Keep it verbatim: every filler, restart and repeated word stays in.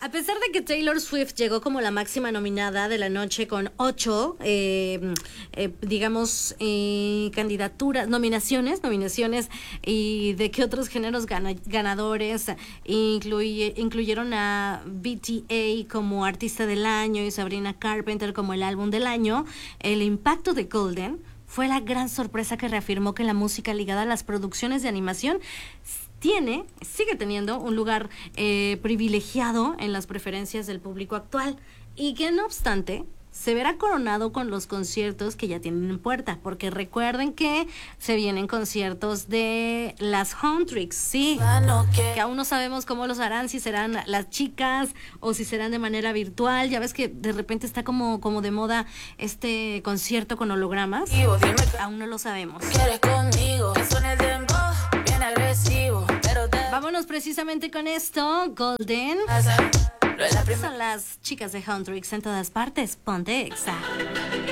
A pesar de que Taylor Swift llegó como la máxima nominada de la noche con ocho, eh, eh, digamos, eh, candidaturas, nominaciones, nominaciones, y de que otros géneros gana, ganadores incluye, incluyeron a B T A como artista del año y Sabrina Carpenter como el álbum del año, el impacto de Golden fue la gran sorpresa que reafirmó que la música ligada a las producciones de animación tiene, sigue teniendo un lugar eh, privilegiado en las preferencias del público actual y que no obstante se verá coronado con los conciertos que ya tienen en puerta, porque recuerden que se vienen conciertos de las Huntrix, sí, que aún no sabemos cómo los harán, si serán las chicas o si serán de manera virtual. Ya ves que de repente está como, como de moda este concierto con hologramas, aún no lo sabemos. Vámonos precisamente con esto, Golden. Son las chicas de Huntrix en todas partes. Ponte Exa.